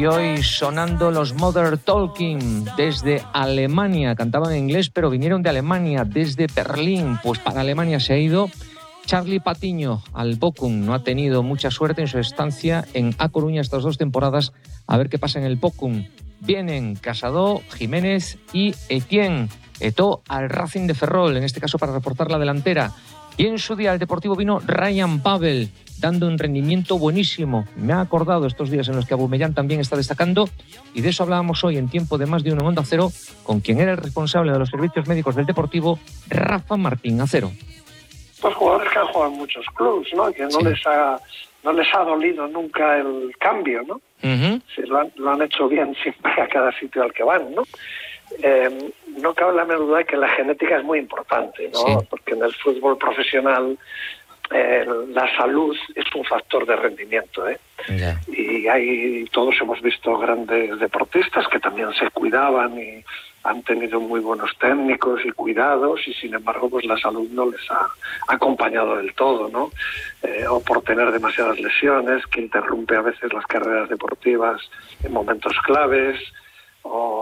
Y hoy sonando los Modern Talking desde Alemania. Cantaban en inglés, pero vinieron de Alemania, desde Berlín. Pues para Alemania se ha ido Charlie Patiño al Bochum. No ha tenido mucha suerte en su estancia en A Coruña estas 2 temporadas. A ver qué pasa en el Bochum. Vienen Casado, Jiménez y Etienne. Eto'o al Racing de Ferrol, en este caso para reforzar la delantera. Y en su día al Deportivo vino Ryan Babel, dando un rendimiento buenísimo. Me ha acordado estos días en los que Aubameyang también está destacando, y de eso hablábamos hoy en Tiempo de Más de Uno en Onda Cero, con quien era el responsable de los servicios médicos del Deportivo, Rafa Martín Acero. Pues jugadores que han jugado en muchos clubes, ¿no? Que no les ha dolido nunca el cambio, ¿no? Uh-huh. Sí, lo han hecho bien siempre a cada sitio al que van, ¿no? No cabe la menor duda de que la genética es muy importante, ¿no? Sí. Porque en el fútbol profesional la salud es un factor de rendimiento, ¿eh? Yeah. Y todos hemos visto grandes deportistas que también se cuidaban y han tenido muy buenos técnicos y cuidados, y sin embargo pues la salud no les ha acompañado del todo, ¿no? O por tener demasiadas lesiones que interrumpe a veces las carreras deportivas en momentos claves, o